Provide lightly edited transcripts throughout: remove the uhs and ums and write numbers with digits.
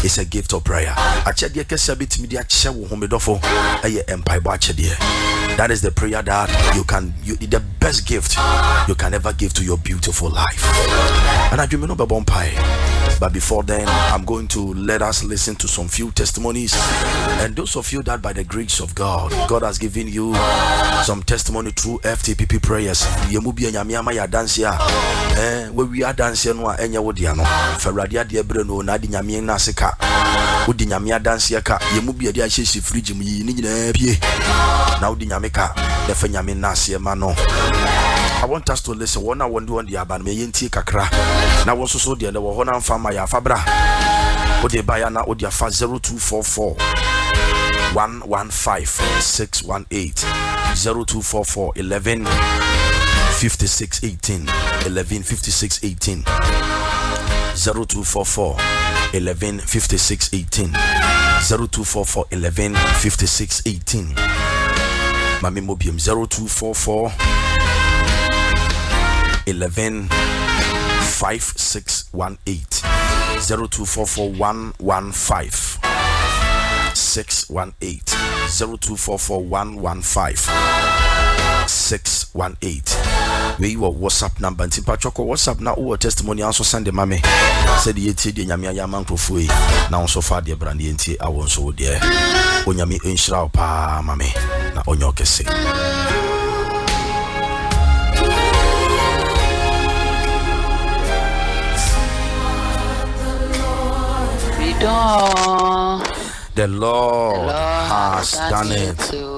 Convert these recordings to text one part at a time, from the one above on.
It's a gift of prayer. Achede kese bitimi dia che wo homedofo eye empaibo achede. That is the prayer that the best gift you can ever give to your beautiful life. And I do me no be bompai. But before then, I'm going to let us listen to some few testimonies. And those of you that by the grace of God has given you some testimony through FTPP prayers. Yemubi enyamiama ya dance ya. Where we are dancing no enya wodia no. Feradia de ebre no na di nyame na seka. Odi nyame dance ya ka. Yemubi ade ahyehyɛ fridge mu yi ni nyina pie. Na odi nyame ka. De fa nyame na se ma no. I want us to listen. One on the aban me yenti kakra. Na won so de wo ho na mfama ya fabra. Odi baya na odi afa 0244 115 618 0244 11 56 18 11 56 18 0244 11 56 18 0244 11 56 18 Mami Mobium 0244 11 5618 0244 115 618 0244 115 618. Where you WhatsApp number and Tipachoko WhatsApp now or testimony also send the mame said the yeti de nyame ayaman krofoi now so far the brand yenti I won so there onyame enshira pa mame na onyo kese. The Lord has done it.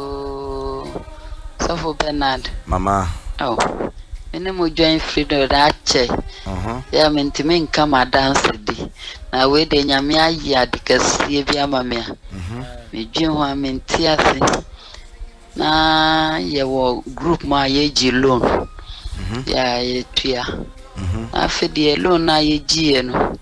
So for Bernard, Mama. Oh, any more join freedom that che. Yeah, mean to me come a dance today. Now wait the nyamia ya because ye be a mamma. Me jim one mean tears. Na ye wo group my age loan. Yeah, ye tia. I fed the loan na ye geno.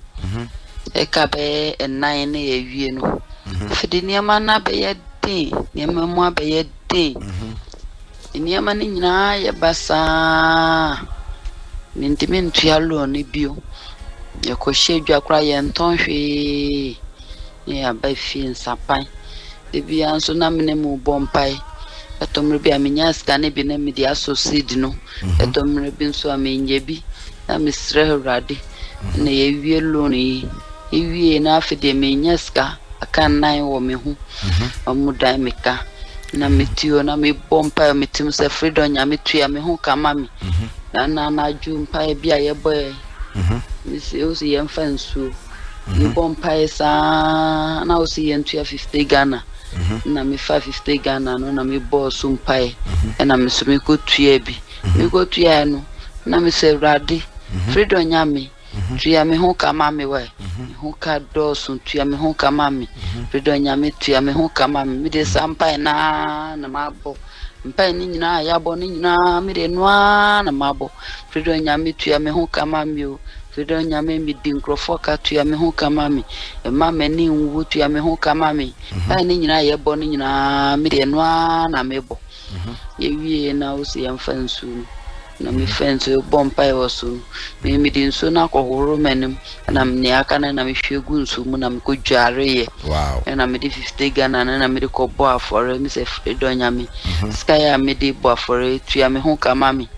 Ekabe and 9 a no. Fidiniamana be a day, near mamma be a day. In Yamanina, ya basa Mintiminti alone, Nibu. Your crochet, your cry and tongue. Yeah, by fin sapine. The Bianso Naminemu Bompie. A Tom Rebia Minas can be named the Associate. A Tom Rebin so I mean Yebi. A Miss Radi. And a year lonely. If ye enough de Minyaska, I can 9 woman who a Mudamika. Na mitio na mi bompa mitim se freedom nya mitua me ho kama me na jumpa e bia ye boy mi se o si ye mfansu mi bompa esa na o si ye ntua 50 Ghana na mi 50 Ghana no na mi boss umpa e na mi so mi ko tua bi mi ko tua no na mi se rade freedom nya me tua me ho kama me we ho ka do so tua me ho kama me freedom nya me tua me ho kama me de sampai na mabo mpai ni nyina ya bo ni nyina me de noa na mabo freedom nya me tua me ho kama me o freedom nya me mi din krofo ka tua me ho kama me e ma me ni nwu tua me ho kama me mpai ni nyina ya bo ni nyina me de noa na mebo ye wie na o si amfansu na mi fence bompa ewosu me din so na kohoro menim na me aka na me hwegu nsu mu na me ko dware ye Wow. na me di 50 Ghana na me di ko bo afore me se fredonya me sky me di bo afore tua me ho kama me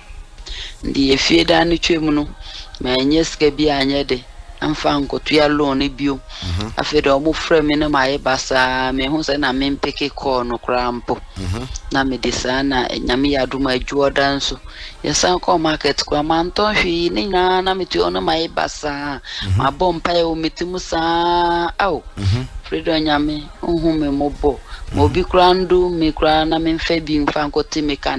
ndi efie da ni twemu no me anye ska bi anye de amfa nkotua loan e bio afede omo frɛ me na maye basa me hu se na me mpeke call no krampo na me disa na nyame yaduma adwoda nso yesan ko market kwa manton hwi ni na me tu ono maye basa ma bompa e o metimu sa aw fredo nyame hu me mobo mo bi krandu me kra na me mfa bi mfa nkote me kan